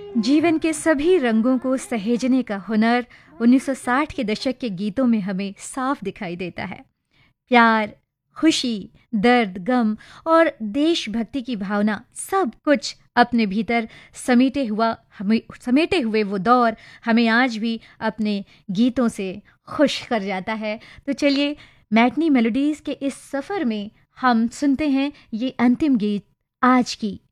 जीवन के सभी रंगों को सहेजने का हुनर 1960 के दशक के गीतों में हमें साफ दिखाई देता है। प्यार, खुशी, दर्द, गम और देशभक्ति की भावना सब कुछ अपने भीतर समेटे हुए वो दौर हमें आज भी अपने गीतों से खुश कर जाता है। तो चलिए, मैटनी मेलोडीज के इस सफ़र में हम सुनते हैं ये अंतिम गीत आज की